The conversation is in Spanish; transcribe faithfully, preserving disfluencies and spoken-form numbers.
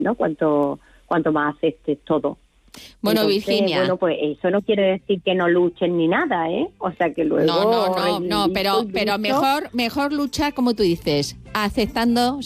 ¿no? Cuanto, cuanto más aceptes todo. Bueno, Entonces, Virginia. Bueno, pues eso no quiere decir que no luchen ni nada, ¿eh? O sea, que luego... No, no, no, no, reivindico pero, y pero lucho. mejor, mejor luchar, como tú dices, aceptando